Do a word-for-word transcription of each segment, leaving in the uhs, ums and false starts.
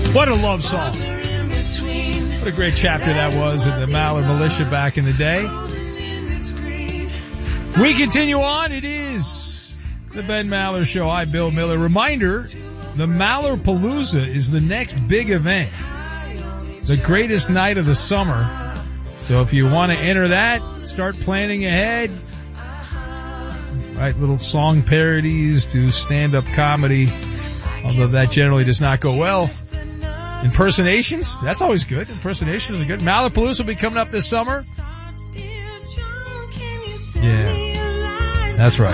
What a love song. What a great chapter that was in the Maller Militia back in the day. We continue on. It is the Ben Maller Show. I'm Bill Miller. Reminder, the Maller Palooza is the next big event. The greatest night of the summer. So if you want to enter that, start planning ahead. Right, little song parodies to stand-up comedy, although that generally does not go well. Impersonations, that's always good. Impersonations are good. Malapalooza will be coming up this summer. Yeah, that's right.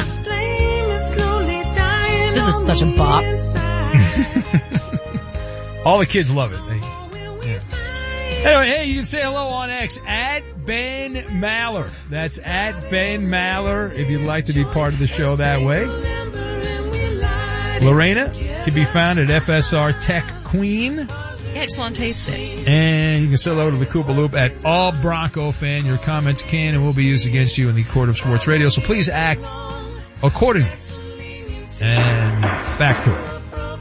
This is such a bop. All the kids love it. They, yeah. Anyway, hey, you can say hello on X at Ben Maller. That's at Ben Maller if you'd like to be part of the show that way. Lorena can be found at F S R Tech Queen. Excellent tasting. And you can say hello to the Koopa Loop at All Bronco Fan. Your comments can and will be used against you in the court of sports radio. So please act accordingly. And back to it.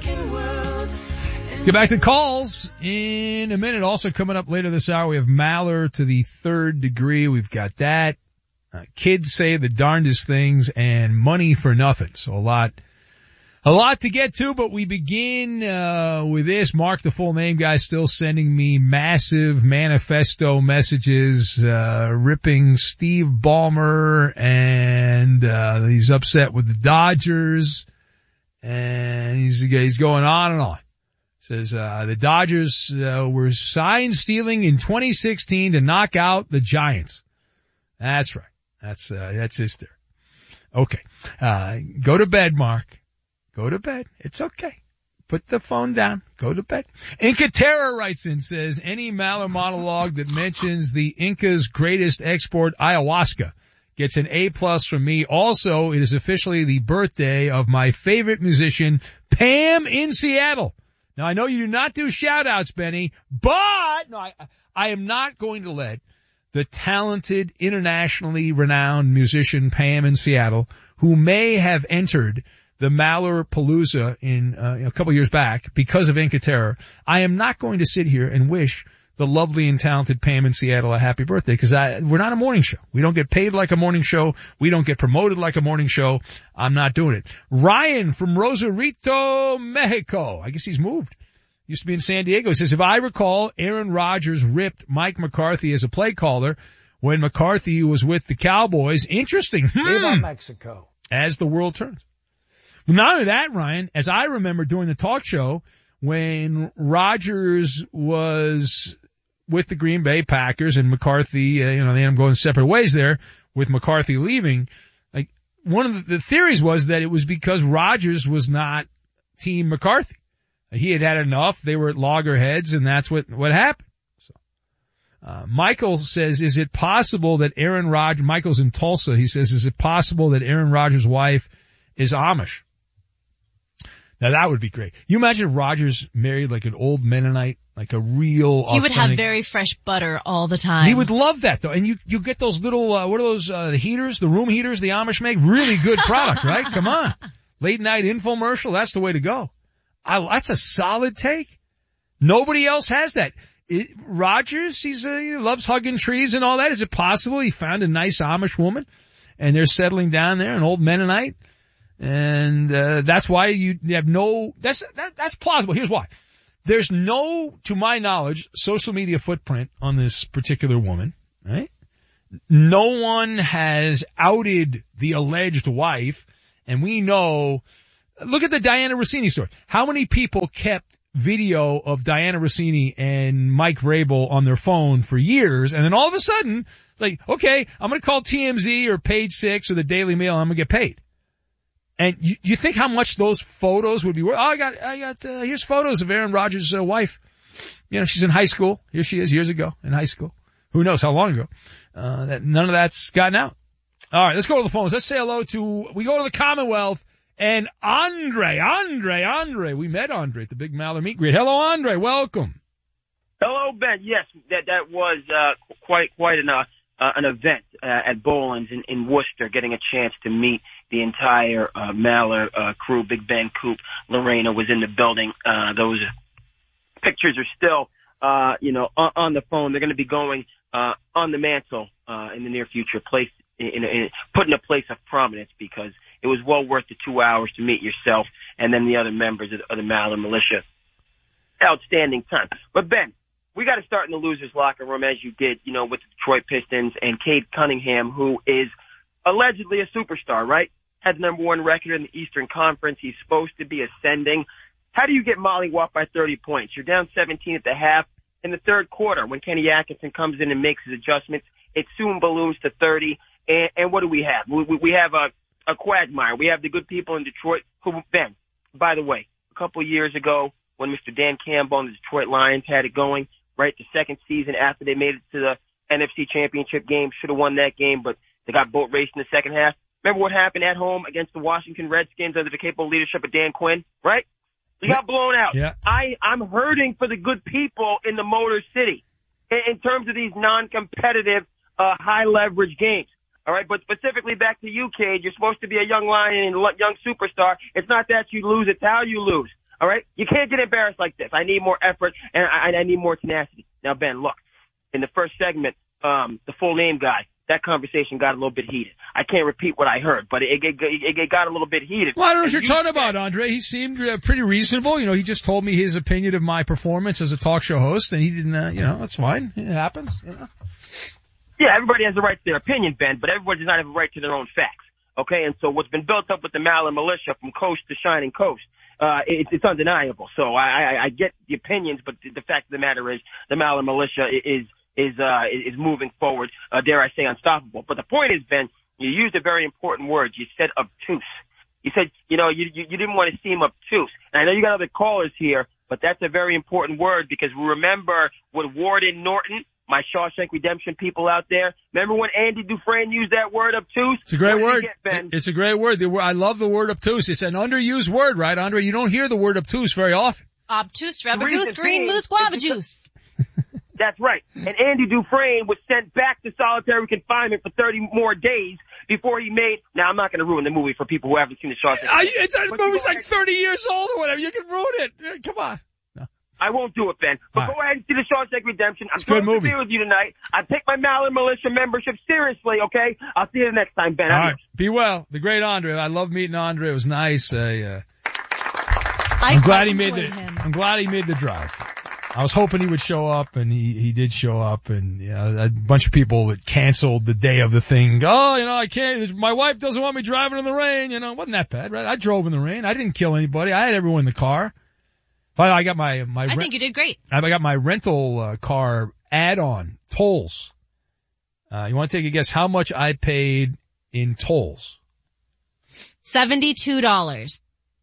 Get back to calls in a minute. Also coming up later this hour, we have Maller to the third degree. We've got that. Uh, kids say the darndest things and money for nothing. So a lot, a lot to get to, but we begin, uh, with this. Mark, the full name guy, still sending me massive manifesto messages, uh, ripping Steve Ballmer, and, uh, he's upset with the Dodgers, and he's, he's going on and on. Says, uh, the Dodgers, uh, were sign stealing in twenty sixteen to knock out the Giants. That's right. That's, uh, that's his theory. Okay. Uh, go to bed, Mark. Go to bed. It's okay. Put the phone down. Go to bed. Inca Terror writes in, says, any Maller monologue that mentions the Inca's greatest export, ayahuasca, gets an A plus from me. Also, it is officially the birthday of my favorite musician, Pam in Seattle. Now, I know you do not do shout-outs, Benny, but no, I, I am not going to let the talented, internationally renowned musician Pam in Seattle, who may have entered the Maller Palooza in uh, a couple years back because of Inca Terror, I am not going to sit here and wish the lovely and talented Pam in Seattle a happy birthday, because I we're not a morning show. We don't get paid like a morning show. We don't get promoted like a morning show. I'm not doing it. Ryan from Rosarito, Mexico. I guess he's moved. Used to be in San Diego. He says, if I recall, Aaron Rodgers ripped Mike McCarthy as a play caller when McCarthy was with the Cowboys. Interesting. Viva Mexico. As the world turns. Not only that, Ryan, as I remember doing the talk show when Rodgers was with the Green Bay Packers and McCarthy, uh, you know, they ended up going separate ways there with McCarthy leaving. Like, one of the, the theories was that it was because Rodgers was not Team McCarthy. He had had enough. They were at loggerheads, and that's what, what happened. So, uh, Michael says, is it possible that Aaron Rodgers, Michael's in Tulsa, he says, is it possible that Aaron Rodgers' wife is Amish? Now that would be great. You imagine if Rodgers married like an old Mennonite, like a real He would authentic... have very fresh butter all the time. He would love that though. And you, you get those little, uh, what are those, uh, the heaters, the room heaters the Amish make? Really good product, right? Come on. Late night infomercial, that's the way to go. I, that's a solid take. Nobody else has that. It, Rodgers, he's, uh, he loves hugging trees and all that. Is it possible he found a nice Amish woman and they're settling down there, an old Mennonite? And, uh, that's why you have no, that's, that, that's plausible. Here's why. There's no, to my knowledge, social media footprint on this particular woman, right? No one has outed the alleged wife, and we know, look at the Diana Rossini story. How many people kept video of Diana Rossini and Mike Vrabel on their phone for years, and then all of a sudden, it's like, okay, I'm gonna call T M Z or Page Six or the Daily Mail, and I'm gonna get paid. And you, you think how much those photos would be worth? Oh, I got, I got, uh, here's photos of Aaron Rodgers' uh, wife. You know, she's in high school. Here she is years ago in high school. Who knows how long ago? Uh, that, none of that's gotten out. All right, let's go to the phones. Let's say hello to, we go to the Commonwealth and Andre, Andre, Andre. We met Andre at the Big Maller Meet Greet. Hello, Andre. Welcome. Hello, Ben. Yes, that, that was, uh, quite, quite an, uh, Uh, an event uh, at Boland's in, in Worcester, getting a chance to meet the entire uh, Maller uh, crew. Big Ben, Coop, Lorena was in the building. Uh, those pictures are still, uh, you know, on, on the phone. They're going to be going uh, on the mantle uh, in the near future, place in, in, in put in a place of prominence, because it was well worth the two hours to meet yourself and then the other members of the, of the Maller Militia. Outstanding time. But Ben, we got to start in the losers' locker room, as you did, you know, with the Detroit Pistons and Cade Cunningham, who is allegedly a superstar, right? Had the number one record in the Eastern Conference. He's supposed to be ascending. How do you get mollywhopped by thirty points? You're down seventeen at the half. In the third quarter, when Kenny Atkinson comes in and makes his adjustments, it soon balloons to thirty. And, and what do we have? We, we, we have a, a quagmire. We have the good people in Detroit who, Ben, by the way, a couple of years ago, when Mister Dan Campbell and the Detroit Lions had it going, right, the second season after they made it to the N F C Championship game, should have won that game, but they got boat raced in the second half. Remember what happened at home against the Washington Redskins under the capable leadership of Dan Quinn, right? They got blown out. Yeah. I, I'm hurting for the good people in the Motor City in, in terms of these non-competitive, uh, high-leverage games. All right, but specifically back to you, Cade, you're supposed to be a young lion and young superstar. It's not that you lose, it's how you lose. All right? You can't get embarrassed like this. I need more effort, and I, I need more tenacity. Now, Ben, look, in the first segment, um, the full name guy, that conversation got a little bit heated. I can't repeat what I heard, but it, it, it, it got a little bit heated. Well, I don't know what And you're you talking said- about, Andre. He seemed uh, pretty reasonable. You know, he just told me his opinion of my performance as a talk show host, and he didn't, uh, you know, that's fine. It happens. You know? Yeah, everybody has a right to their opinion, Ben, but everybody does not have a right to their own facts. Okay, and so what's been built up with the Maller Militia from coast to shining coast, uh, it, it's undeniable. So I, I, I get the opinions, but the, the fact of the matter is the Maller Militia is is uh, is moving forward. Uh, dare I say, unstoppable. But the point is, Ben, you used a very important word. You said obtuse. You said, you know, you, you you didn't want to seem obtuse. And I know you got other callers here, but that's a very important word, because we remember with Warden Norton, my Shawshank Redemption people out there. Remember when Andy Dufresne used that word obtuse? It's a great What did word. he get, Ben? It's a great word. The word- I love the word obtuse. It's an underused word, right, Andre? You don't hear the word obtuse very often. Obtuse, rubber reason goose, green being moose, guava is because- juice. That's right. And Andy Dufresne was sent back to solitary confinement for thirty more days before he made. Now, I'm not going to ruin the movie for people who haven't seen the Shawshank. I, it's, the But you movie's go like ahead. thirty years old or whatever. You can ruin it. Uh, Come on. No. I won't do it, Ben. But All go right. ahead and see the Shawshank Redemption. I'm It's a good supposed to movie. be with you tonight. I take my Maller Militia membership seriously, okay? I'll see you the next time, Ben. All Adios. right. Be well. The great Andre. I love meeting Andre. It was nice. I, uh, I I'm glad quite he made the, enjoyed him. I'm glad he made the drive. I was hoping he would show up, and he, he did show up, and, you know, a bunch of people that canceled the day of the thing. Oh, you know, I can't, my wife doesn't want me driving in the rain, you know, it wasn't that bad, right? I drove in the rain. I didn't kill anybody. I had everyone in the car. But I got my, my, I rent- think you did great. I got my rental uh, car add-on, tolls. Uh, you want to take a guess how much I paid in tolls? seventy-two dollars.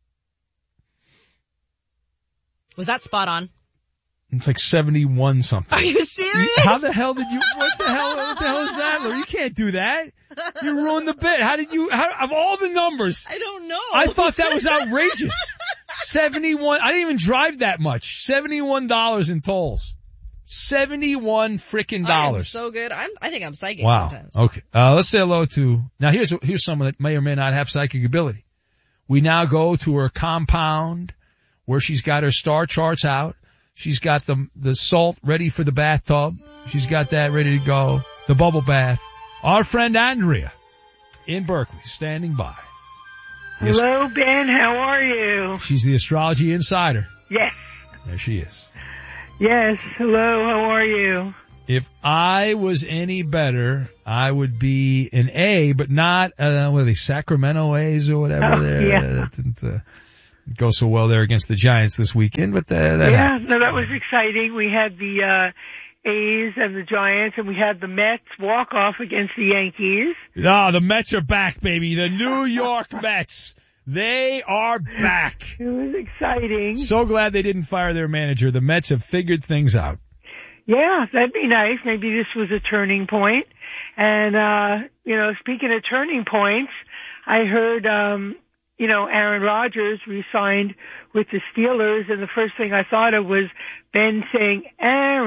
Was that spot on? It's like seventy-one something. Are you serious? How the hell did you, what the hell, what the hell is that? Lou? You can't do that. You ruined the bit. How did you, how, of all the numbers, I don't know. I thought that was outrageous. seventy-one, I didn't even drive that much. seventy-one dollars in tolls. seventy-one frickin' I am dollars. so good. I'm, I think I'm psychic Wow. sometimes. Okay. Uh, let's say hello to, now here's, here's someone that may or may not have psychic ability. We now go to her compound where she's got her star charts out. She's got the, the salt ready for the bathtub. She's got that ready to go. The bubble bath. Our friend Andrea in Berkeley standing by. Yes, Hello, Ben. How are you? she's the astrology insider. Yes. There she is. Yes. Hello. How are you? If I was any better, I would be an A, but not, uh, what are they, Sacramento A's or whatever. Oh, there. yeah. That didn't uh, go so well there against the Giants this weekend, but uh, that yeah. happened. No, that was exciting. We had the uh, A's and the Giants, and we had the Mets walk off against the Yankees. Ah, the Mets are back, baby. The New York Mets. They are back. It was exciting. So glad they didn't fire their manager. The Mets have figured things out. Yeah, that'd be nice. Maybe this was a turning point. And uh, you know, speaking of turning points, I heard um you know, Aaron Rodgers re-signed with the Steelers, and the first thing I thought of was Ben saying, Aaron.